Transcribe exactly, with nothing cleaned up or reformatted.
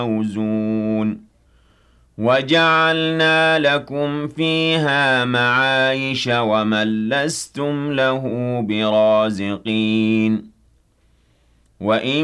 موزون وَجَعَلْنَا لَكُمْ فِيهَا مَعَايِشَ وَمَن لَّسْتُمْ لَهُ بِرَازِقِينَ وَإِن